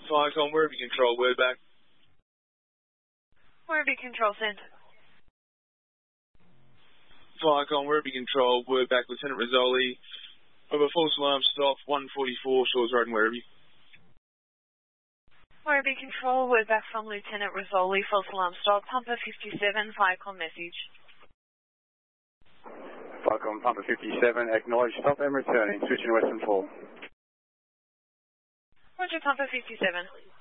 Flycom, wherever you control, word back. Wherever you control, send. Flycom, wherever you control, word back. Lieutenant Rizzoli, over false alarm stop, 144 Shores Road and wherever you. Wherever you control, word back from Lieutenant Rizzoli, false alarm stop, Pumper 57, Flycom message. Flycom, Pumper 57, acknowledge stop and returning, switching Western 4. Roger, Pumper 57.